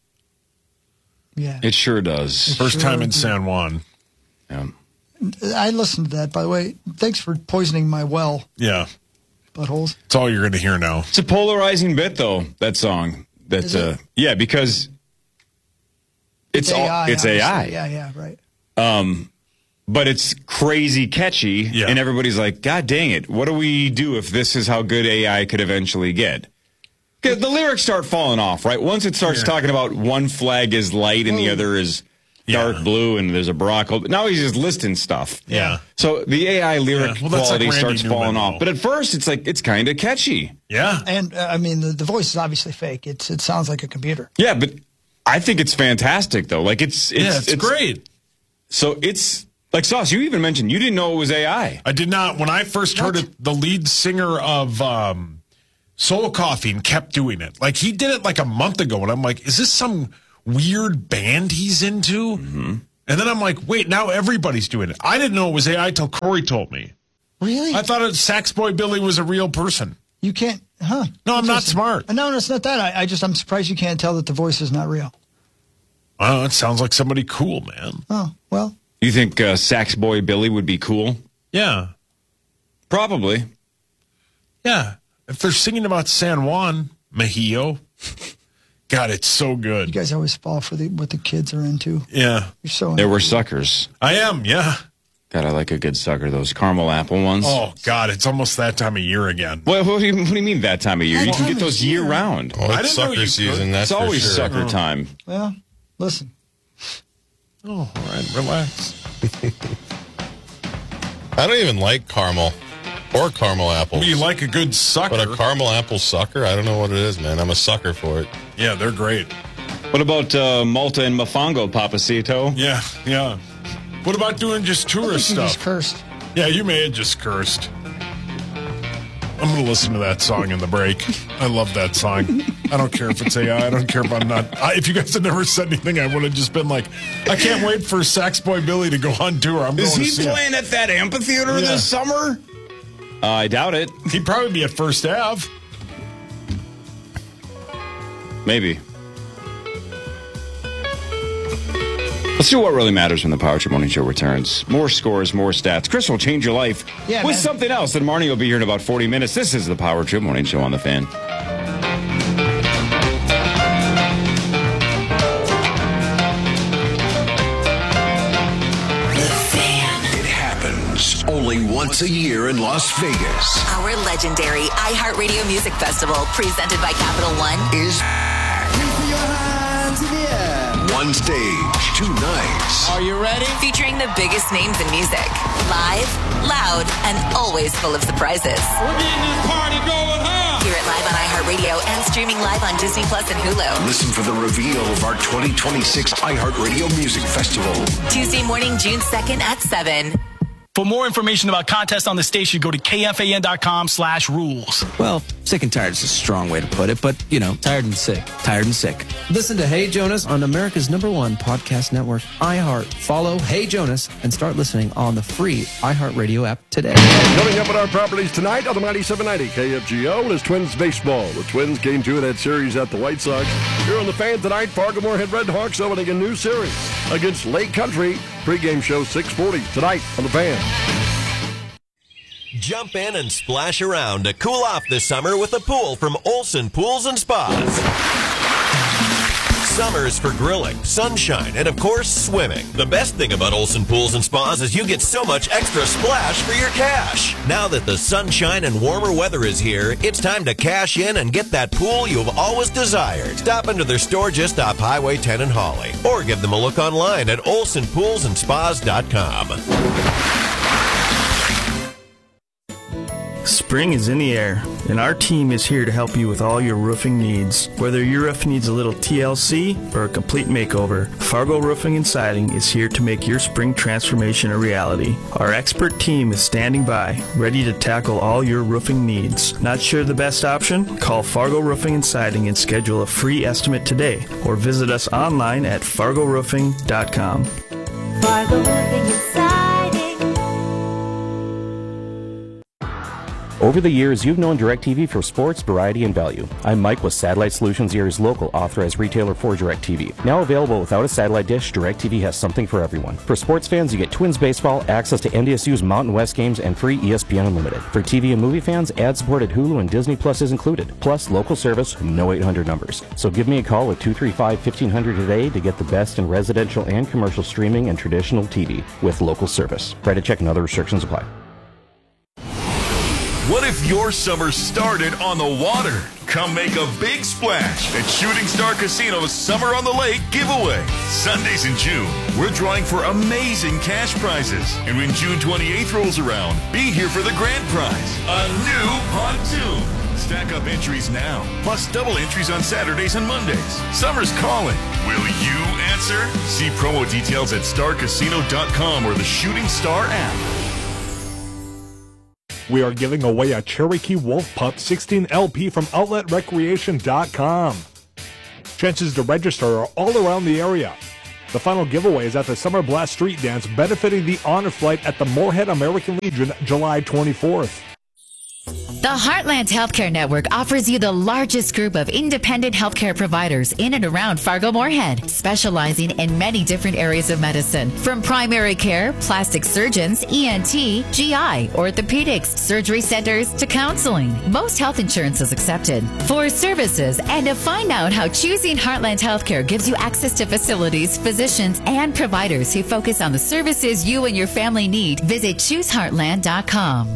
Yeah. It sure does. First Sure time in do. San Juan. Yeah. I listened to that, by the way. Thanks for poisoning my well, Yeah. buttholes. That's all you're going to hear now. It's a polarizing bit, though, that song. That Is it? uh, Yeah, because it's, all, A I. it's A I. obviously. Yeah, yeah, right. Um, but it's crazy catchy, Yeah. and everybody's like, God dang it, what do we do if this is how good A I could eventually get? 'Cause the lyrics start falling off, right? Once it starts Yeah. talking about one flag is light and the Oh. other is dark Yeah. blue and there's a Barack Obama. Now he's just listing stuff. Yeah. So the A I lyric Yeah. Well, that's like quality Randy starts falling Newman, off. though. But at first, it's like, it's kind of catchy. Yeah. And uh, I mean, the, the voice is obviously fake. It's it sounds like a computer. Yeah, but I think it's fantastic, though. Like, it's... it's yeah, it's, great. So it's Like, Sauce, you even mentioned you didn't know it was A I. I did not. When I first heard it, the lead singer of um, Soul Coughing kept doing it. Like, he did it like a month ago, and I'm like, is this some weird band he's into? Mm-hmm. And then I'm like, wait, now everybody's doing it. I didn't know it was A I till Corey told me. Really? I thought it, Sax Boy Billy was a real person. You can't, huh? No, I'm not smart. No, no, it's not that. I, I just, I'm surprised you can't tell that the voice is not real. Well, it sounds like somebody cool, man. Oh, well. You think uh, Sax Boy Billy would be cool? Yeah. Probably. Yeah. If they're singing about San Juan, Mejillo, God, it's so good. You guys always fall for the, what the kids are into. Yeah. You're so They were suckers. I am, yeah. God, I like a good sucker, those caramel apple ones. Oh, God, it's almost that time of year again. What, what, do, you, what do you mean that time of year? That you can time get those of year. year-round. Oh, it's sucker season, that's It's for always sure. sucker Oh. time. Well, listen. Oh, all right, relax. I don't even like caramel or caramel apples. You like a good sucker. But a caramel apple sucker? I don't know what it is, man. I'm a sucker for it. Yeah, they're great. What about uh, Malta and Mofongo, Papacito? Yeah, yeah. What about doing just tourist You stuff? just cursed. Yeah, you may have just cursed. I'm going to listen to that song in the break. I love that song. I don't care if it's A I. I don't care if I'm not. I, if you guys had never said anything, I would have just been like, I can't wait for Sax Boy Billy to go on tour. I'm Is going he to see playing him. at that amphitheater Yeah. this summer? Uh, I doubt it. He'd probably be at First Ave. Maybe. Let's see what really matters when the Power Trip Morning Show returns. More scores, more stats. Chris will change your life Yeah, with man. something else. Then Marnie will be here in about forty minutes. This is the Power Trip Morning Show on the Fan. It happens only once a year in Las Vegas. Our legendary iHeartRadio Music Festival, presented by Capital One, Is one stage, two nights. Are you ready? Featuring the biggest names in music. Live, loud, and always full of surprises. We're getting this party going, huh? Hear it live on iHeartRadio and streaming live on Disney Plus and Hulu. Listen for the reveal of our twenty twenty-six iHeartRadio Music Festival. Tuesday morning, June second at seven. For more information about contests on the station, go to kfan.com slash rules. Well, sick and tired is a strong way to put it, but, you know, tired and sick. Tired and sick. Listen to Hey Jonas on America's number one podcast network, iHeart. Follow Hey Jonas and start listening on the free iHeartRadio app today. Coming up at our properties tonight on the ninety-seven ninety K F G O is Twins baseball. The Twins game two of that series at the White Sox. Here on the Fan tonight, Fargo Moorhead Red Hawks opening a new series against Lake Country. Pre-game show six forty tonight on the Fan. Jump in and splash around to cool off this summer with a pool from Olson Pools and Spas. Summer's for grilling, sunshine, and of course, swimming. The best thing about Olson Pools and Spas is you get so much extra splash for your cash. Now that the sunshine and warmer weather is here, it's time to cash in and get that pool you've always desired. Stop into their store just off Highway ten in Hawley, or give them a look online at olson pools and spas dot com. Spring is in the air, and our team is here to help you with all your roofing needs. Whether your roof needs a little T L C or a complete makeover, Fargo Roofing and Siding is here to make your spring transformation a reality. Our expert team is standing by, ready to tackle all your roofing needs. Not sure the best option? Call Fargo Roofing and Siding and schedule a free estimate today, or visit us online at fargo roofing dot com. Fargo Roofing and Siding. Over the years, you've known DirecTV for sports, variety, and value. I'm Mike with Satellite Solutions, Ears local authorized retailer for DirecTV. Now available without a satellite dish, DirecTV has something for everyone. For sports fans, you get Twins baseball, access to N D S U's Mountain West games, and free E S P N Unlimited. For T V and movie fans, ad-supported Hulu and Disney Plus is included. Plus, local service, no eight hundred numbers. So give me a call at two three five, fifteen hundred today to get the best in residential and commercial streaming and traditional T V with local service. Credit check and other restrictions apply. What if your summer started on the water? Come make a big splash at Shooting Star Casino's Summer on the Lake giveaway. Sundays in June, we're drawing for amazing cash prizes. And when June twenty-eighth rolls around, be here for the grand prize, a new pontoon. Stack up entries now, plus double entries on Saturdays and Mondays. Summer's calling. Will you answer? See promo details at star casino dot com or the Shooting Star app. We are giving away a Cherokee Wolf Pup sixteen L P from outlet recreation dot com. Chances to register are all around the area. The final giveaway is at the Summer Blast Street Dance, benefiting the Honor Flight at the Moorhead American Legion, July twenty-fourth. The Heartland Healthcare Network offers you the largest group of independent healthcare providers in and around Fargo-Moorhead, specializing in many different areas of medicine, from primary care, plastic surgeons, E N T, G I, orthopedics, surgery centers, to counseling. Most health insurance is accepted. For services and to find out how choosing Heartland Healthcare gives you access to facilities, physicians, and providers who focus on the services you and your family need, visit choose heartland dot com.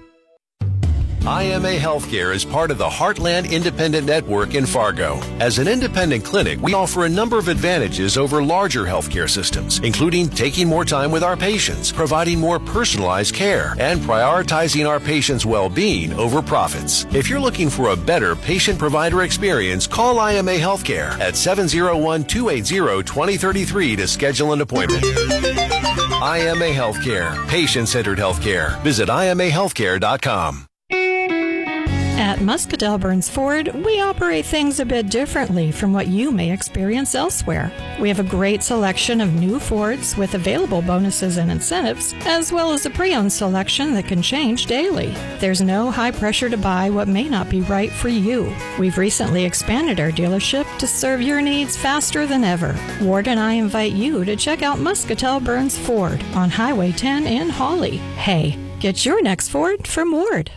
I M A Healthcare is part of the Heartland Independent Network in Fargo. As an independent clinic, we offer a number of advantages over larger healthcare systems, including taking more time with our patients, providing more personalized care, and prioritizing our patients' well-being over profits. If you're looking for a better patient-provider experience, call I M A Healthcare at seven oh one, two eight zero, two oh three three to schedule an appointment. I M A Healthcare, patient-centered healthcare. Visit I M A healthcare dot com. At Muscatell Burns Ford, we operate things a bit differently from what you may experience elsewhere. We have a great selection of new Fords with available bonuses and incentives, as well as a pre-owned selection that can change daily. There's no high pressure to buy what may not be right for you. We've recently expanded our dealership to serve your needs faster than ever. Ward and I invite you to check out Muscatell Burns Ford on Highway ten in Hawley. Hey, get your next Ford from Ward.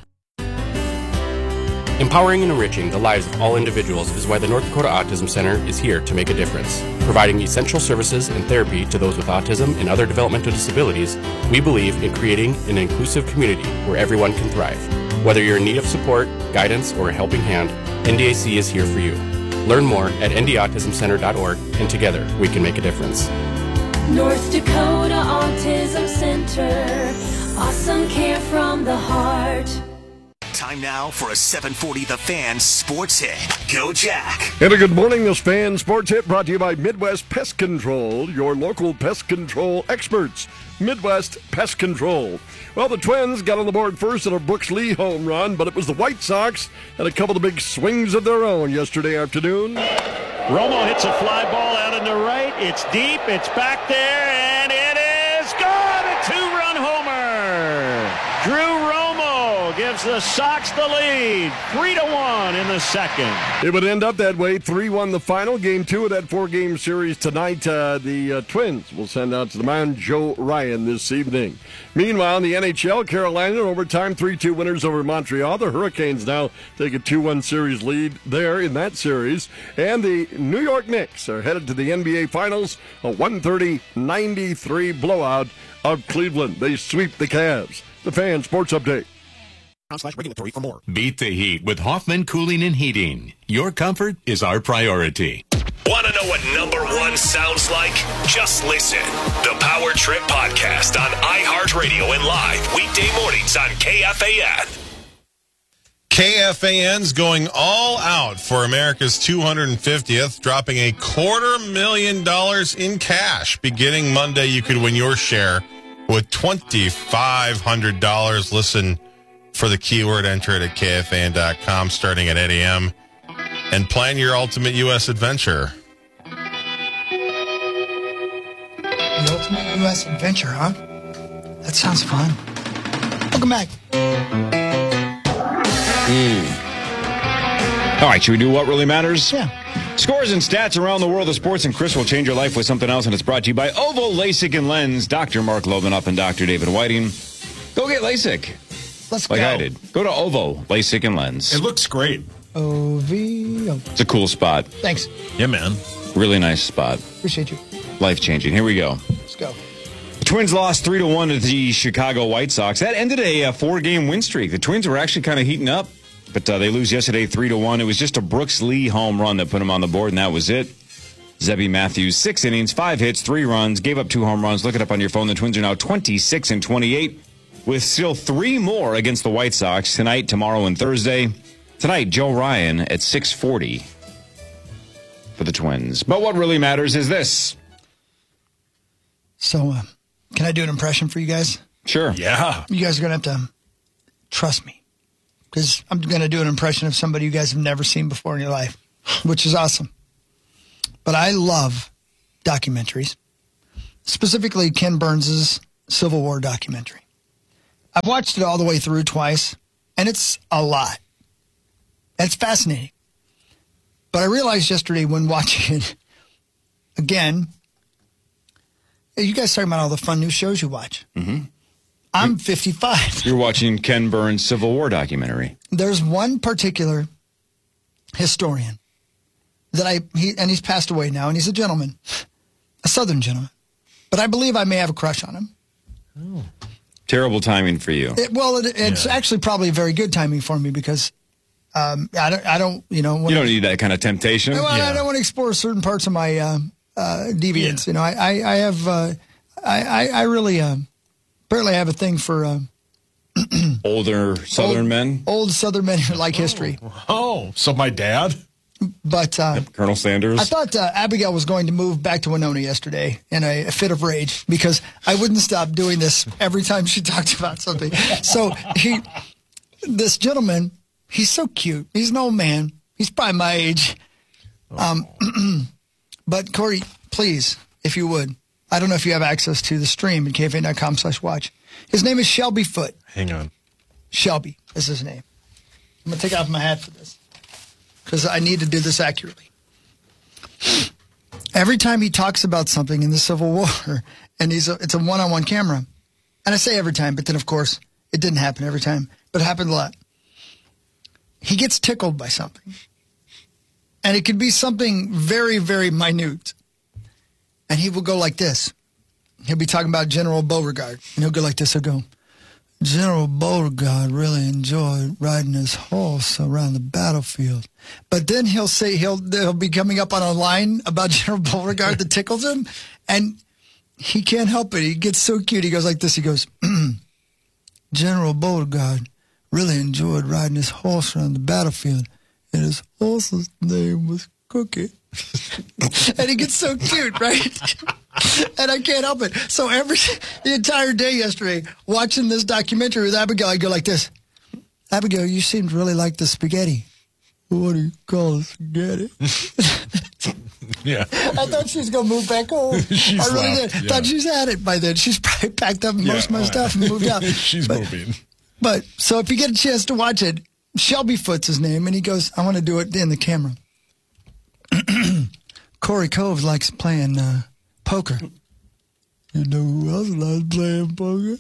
Empowering and enriching the lives of all individuals is why the North Dakota Autism Center is here to make a difference. Providing essential services and therapy to those with autism and other developmental disabilities, we believe in creating an inclusive community where everyone can thrive. Whether you're in need of support, guidance, or a helping hand, N D A C is here for you. Learn more at n d autism center dot org, and together we can make a difference. North Dakota Autism Center. Awesome care from the heart. Time now for a seven forty The Fan Sports Hit. Go Jack. And a good morning, this Fan Sports Hit brought to you by Midwest Pest Control, your local pest control experts. Midwest Pest Control. Well, the Twins got on the board first in a Brooks Lee home run, but it was the White Sox had a couple of big swings of their own yesterday afternoon. Romo hits a fly ball out into right. It's deep. It's back there, and it is gone. A two-run homer. Drew Romo gives the Sox the lead, three to one in the second. It would end up that way. three one the final. Game two of that four-game series tonight. Uh, the uh, Twins will send out to the mound Joe Ryan this evening. Meanwhile, in the N H L, Carolina in overtime three two winners over Montreal. The Hurricanes now take a two one series lead there in that series. And the New York Knicks are headed to the N B A Finals, a one thirty ninety-three blowout of Cleveland. They sweep the Cavs. The Fan Sports Update. Slash regulatory for more. Beat the heat with Hoffman Cooling and Heating. Your comfort is our priority. Want to know what number one sounds like? Just listen. The Power Trip Podcast on iHeartRadio and live weekday mornings on K F A N. K F A N's going all out for America's two hundred fiftieth, dropping a quarter million dollars in cash. Beginning Monday, you could win your share with twenty-five hundred dollars. Listen for the keyword, enter it at K F A N dot com starting at eight a.m. and plan your ultimate U S adventure. The ultimate U S adventure, huh? That sounds fun. Welcome back. Mm. All right, should we do what really matters? Yeah. Scores and stats around the world of sports, and Chris will change your life with something else, and it's brought to you by Ovo LASIK and Lens, Doctor Mark Lobanoff and Doctor David Whiting. Go get LASIK. Let's like go. I did. Go to Ovo LASIK and Lens. It looks great. O V O. It's a cool spot. Thanks. Yeah, man. Really nice spot. Appreciate you. Life-changing. Here we go. Let's go. The Twins lost three to one to the Chicago White Sox. That ended a, a four-game win streak. The Twins were actually kind of heating up, but uh, they lose yesterday three to one. It was just a Brooks Lee home run that put them on the board, and that was it. Zebby Matthews, six innings, five hits, three runs, gave up two home runs. Look it up on your phone. The Twins are now twenty-six and twenty-eight, with still three more against the White Sox tonight, tomorrow, and Thursday. Tonight, Joe Ryan at six forty for the Twins. But what really matters is this. So, uh, can I do an impression for you guys? Sure. Yeah. You guys are going to have to trust me, because I'm going to do an impression of somebody you guys have never seen before in your life, which is awesome. But I love documentaries, specifically Ken Burns' Civil War documentary. I've watched it all the way through twice, and it's a lot. It's fascinating. But I realized yesterday when watching it again, you guys talking about all the fun new shows you watch. Mm-hmm. I'm fifty-five. You're watching Ken Burns' Civil War documentary. There's one particular historian that I, he, and he's passed away now, and he's a gentleman, a Southern gentleman. But I believe I may have a crush on him. Oh. Terrible timing for you. It, well, it, it's yeah. actually probably very good timing for me because um, I don't, I don't, you know. You don't need that kind of temptation. Well, yeah. I don't want to explore certain parts of my uh, uh, deviance. Yeah. You know, I, I, I have, uh, I, I, I really, uh, apparently I have a thing for uh, older Southern old, men. Old Southern men who like oh. history. Oh, so my dad. But uh, yep, Colonel Sanders. I thought uh, Abigail was going to move back to Winona yesterday in a, a fit of rage because I wouldn't stop doing this every time she talked about something. So he, this gentleman, he's so cute. He's an old man. He's probably my age. Um, but Corey, please, if you would, I don't know if you have access to the stream at K F A N dot com slash watch. His name is Shelby Foote. Hang on. Shelby is his name. I'm going to take off my hat for this, because I need to do this accurately. Every time he talks about something in the Civil War, and he's a, it's a one-on-one camera, and I say every time, but then, of course, it didn't happen every time, but it happened a lot. He gets tickled by something, and it could be something very, very minute, and he will go like this. He'll be talking about General Beauregard, and he'll go like this. He'll go, General Beauregard really enjoyed riding his horse around the battlefield. But then he'll say he'll he'll be coming up on a line about General Beauregard that tickles him, and he can't help it. He gets so cute. He goes like this. He goes, General Beauregard really enjoyed riding his horse around the battlefield, and his horse's name was Cookie. And he gets so cute, right? And I can't help it. So every the entire day yesterday, watching this documentary with Abigail, I go like this. Abigail, you seem to really like the spaghetti. What do you call it, spaghetti? Yeah. I thought she was going to move back home. She's I really left, did. yeah. Thought she's had it by then. She's probably packed up most yeah, of my right. stuff and moved out. She's but, moving. But, so if you get a chance to watch it, Shelby Foote's his name, and he goes, I want to do it in the camera. Corey Cove likes playing uh, poker. You know who else likes playing poker?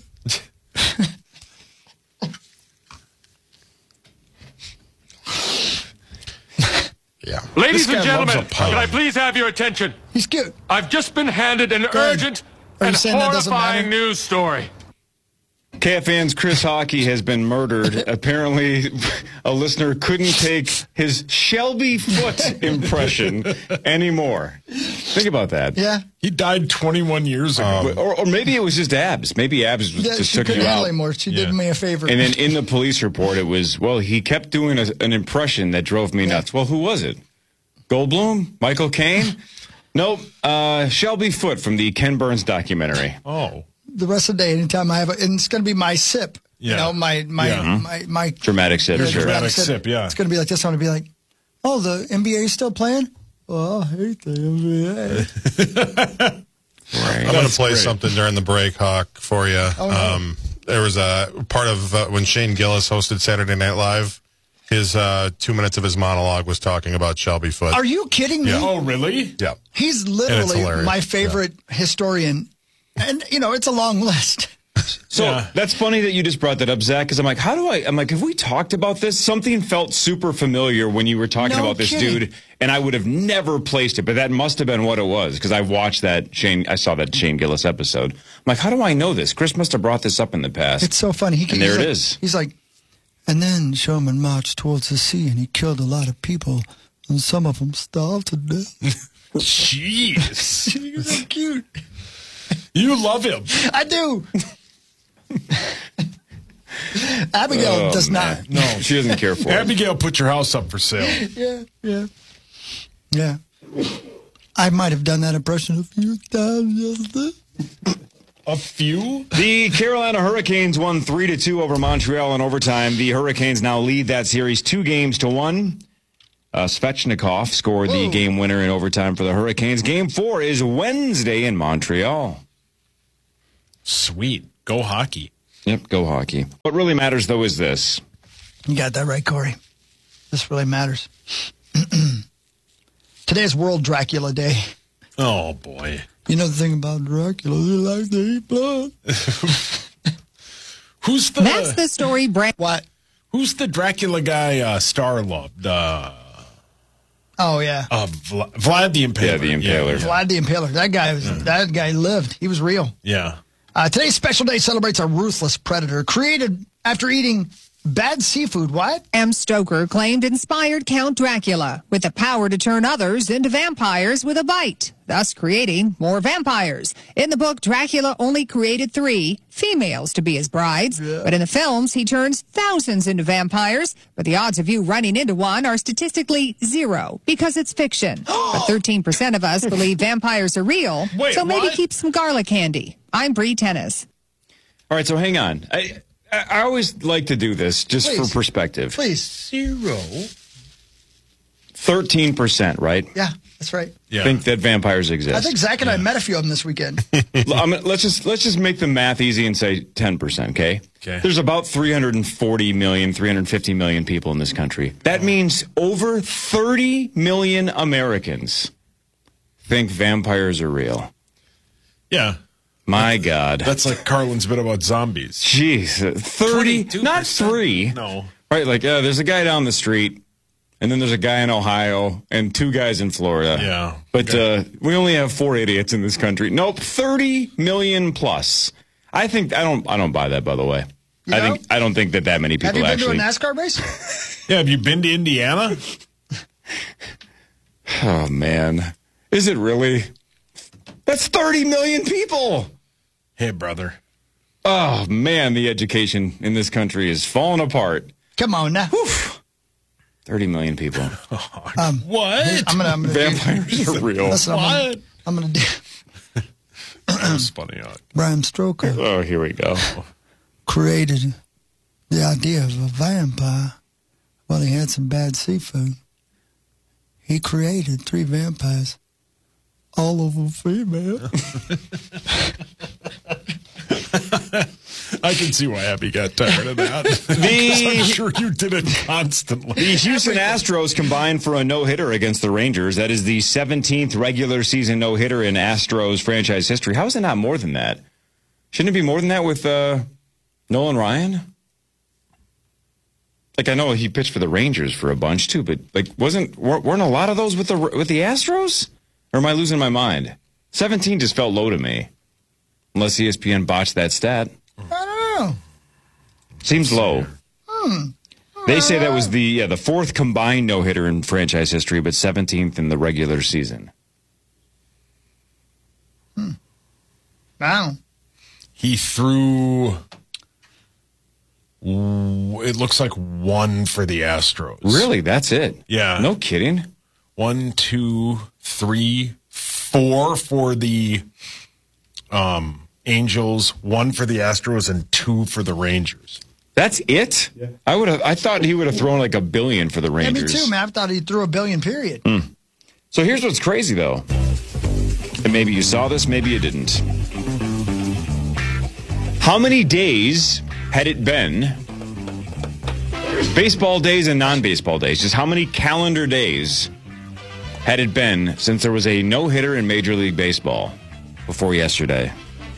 Yeah. Ladies This and guy gentlemen, loves a pun. can I please have your attention? He's cute. I've just been handed an Go ahead. urgent Are you and saying that doesn't horrifying matter? news story. K F A N's Chris Hockey has been murdered. Apparently, a listener couldn't take his Shelby Foote impression anymore. Think about that. Yeah. He died twenty-one years ago. Or, or maybe it was just Abs. Maybe Abs was, Yeah, just she took couldn't you handle out. anymore. She Yeah. did me a favor. And then in the police report, it was, well, he kept doing a, an impression that drove me nuts. Well, who was it? Goldblum? Michael Caine? Nope. Uh, Shelby Foote from the Ken Burns documentary. Oh. The rest of the day, anytime I have a, and it's going to be my sip. Yeah. You know, my, my, Yeah. my, my, Dramatic sip, yeah, sure. Dramatic sip, yeah. It's going to be like this. I'm going to be like, oh, the N B A is still playing? Well, I hate the N B A. Right. I'm going to That's play great. something during the break, Hawk, for you. Oh, no. um, there was a part of uh, when Shane Gillis hosted Saturday Night Live. His uh, two minutes of his monologue was talking about Shelby Foote. Are you kidding me? Yeah. Oh, really? Yeah. He's And it's literally hilarious. my favorite historian. And, you know, it's a long list. So Yeah. that's funny that you just brought that up, Zach, because I'm like, how do I, I'm like, have we talked about this? Something felt super familiar when you were talking No about this kidding. dude, and I would have never placed it, but that must have been what it was, because I watched that Shane, I saw that Shane Gillis episode. I'm like, how do I know this? Chris must have brought this up in the past. It's so funny. He, And there he's it like, is. He's like, and then Sherman marched towards the sea and he killed a lot of people, and some of them starved to death. Jeez. He's so cute. You love him. I do. Abigail Oh, does man. not. No. She doesn't care for it. Abigail, put your house up for sale. Yeah, yeah. Yeah. I might have done that impression a few times yesterday. A few? The Carolina Hurricanes won three to two over Montreal in overtime. The Hurricanes now lead that series two games to one. Uh, Svechnikov scored the game winner in overtime for the Hurricanes. Game four is Wednesday in Montreal. Sweet. Go hockey. Yep, go hockey. What really matters, though, is this. You got that right, Corey. This really matters. Today's World Dracula Day. Oh, boy. You know the thing about Dracula, he likes to eat blood. Who's the... That's the story, Brent. What? Who's the Dracula guy uh, Star loved? Uh, Oh, yeah. uh, Vla- Vlad the Impaler. Yeah, the Impaler. Vlad the Impaler. That guy was, that guy lived. He was real. Yeah. Uh, today's special day celebrates a ruthless predator created after eating bad seafood. What? M. Stoker claimed inspired Count Dracula with the power to turn others into vampires with a bite, thus creating more vampires. In the book, Dracula only created three females to be his brides, yeah. but in the films, he turns thousands into vampires. But the odds of you running into one are statistically zero because it's fiction. But thirteen percent of us believe vampires are real, Wait, so maybe what? keep some garlic handy. I'm Bree Tennis. All right, so hang on. I, I always like to do this just Please. for perspective. Please. Zero. thirteen percent, right? Yeah, that's right. Yeah. Think that vampires exist. I think Zach and I met a few of them this weekend. I'm, let's just let's just make the math easy and say ten percent, okay? Okay. There's about three hundred forty million, three hundred fifty million people in this country. That means over thirty million Americans think vampires are real. Yeah. My God. That's like Carlin's bit about zombies. Jeez. thirty, not three. No. Right, like, uh, there's a guy down the street, and then there's a guy in Ohio, and two guys in Florida. Yeah. But Okay. uh, we only have four idiots in this country. Nope, thirty million plus. I think I don't. I don't buy that. By the way, You I know? think I don't think that that many Have people you been actually. to a NASCAR race? Yeah, have you been to Indiana? Oh man, is it really? That's thirty million people. Hey, brother. Oh man, the education in this country is falling apart. Come on now. thirty million people. Um, What? I'm gonna, I'm gonna Vampires are real. Listen, I'm gonna, What? I'm gonna do. That was funny. uh, Bram Stoker Oh, here we go. created the idea of a vampire while he had some bad seafood. He created three vampires, all of them female. I can see why Abby got tired of that. The- I'm sure you did it constantly. The Houston Astros combined for a no-hitter against the Rangers. That is the seventeenth regular season no-hitter in Astros franchise history. How is it not more than that? Shouldn't it be more than that with uh, Nolan Ryan? Like, I know he pitched for the Rangers for a bunch too, but like, wasn't weren't a lot of those with the with the Astros? Or am I losing my mind? seventeen just felt low to me, unless E S P N botched that stat. I don't know. Seems low. Hmm. They say that was the yeah, the fourth combined no-hitter in franchise history, but seventeenth in the regular season. Hmm. Wow. He threw, it looks like one for the Astros. Really? That's it? Yeah. No kidding. One, two, three, four for the um, Angels, one for the Astros, and two for the Rangers. That's it? Yeah. I would have. I thought he would have thrown like a billion for the Yeah, me Rangers. too, man. I thought he threw a billion, period. Mm. So here's what's crazy, though. And maybe you saw this, maybe you didn't. How many days had it been? Baseball days and non-baseball days. Just how many calendar days had it been since there was a no-hitter in Major League Baseball before yesterday?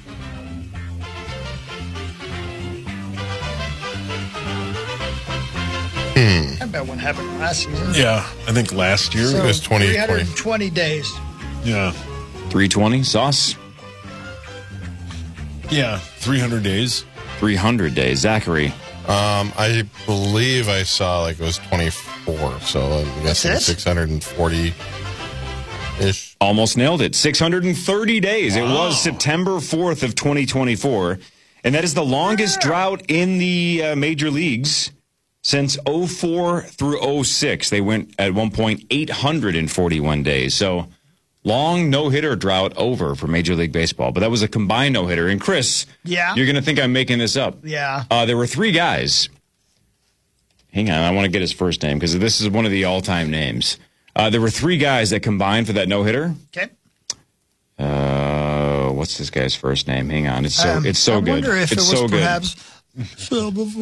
I bet what happened last season. Yeah, I think last year So, it was twenty three twenty. hundred twenty days. Yeah. three twenty, Sauce? Yeah, three hundred days. three hundred days. Zachary? Um, I believe I saw like it was twenty-four, so I'm guessing it? six hundred forty-ish. Almost nailed it. six hundred thirty days. It was September fourth of twenty twenty-four. And that is the longest drought in the uh, major leagues since oh four through oh six. They went at one point eight hundred forty-one days. So long no-hitter drought over for Major League Baseball. But that was a combined no-hitter. And Chris, Yeah? you're going to think I'm making this up. Yeah. Uh, there were three guys. Hang on, I want to get his first name because this is one of the all-time names. Uh, there were three guys that combined for that no-hitter. Okay. Uh, what's this guy's first name? Hang on, it's so Um, it's so I good. wonder if it's it was so good. perhaps